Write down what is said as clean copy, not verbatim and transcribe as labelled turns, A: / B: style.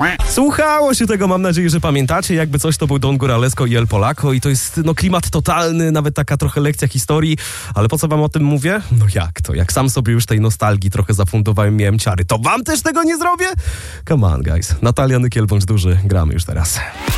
A: Słuchało się tego, mam nadzieję, że pamiętacie. Jakby coś, to był Don Góralesco i El Polaco i to jest klimat totalny, nawet taka trochę lekcja historii. Ale po co wam o tym mówię? No jak to? Jak sam sobie już tej nostalgii trochę zafundowałem, miałem ciary, to wam też tego nie zrobię? Come on, guys. Natalia Nykiel, bądź duży. Gramy już teraz.